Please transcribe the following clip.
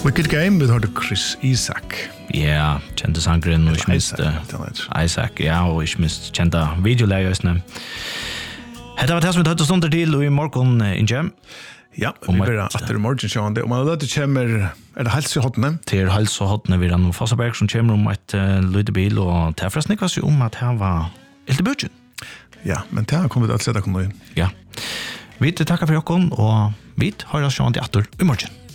Wicked Game, vi hørte Chris Isaak. Ja, kjente sangren, og ikke minst Isaac, ja, og ikke minst kjente videolegøsene. Hette var det som vi tatt stunder til, og i morgen Inge. Ja, vi blir etter i morgen, sjående. Og man det kommer, det helsehåttene? Til helsehåttene vil han Fassaberg som kommer om et lydebil, og det forresten ikke om at det var helt i budget. Ja, men det har kommet til å sette noe. Ja. Vi takker for dere, og vi har oss sjående etter i morgen.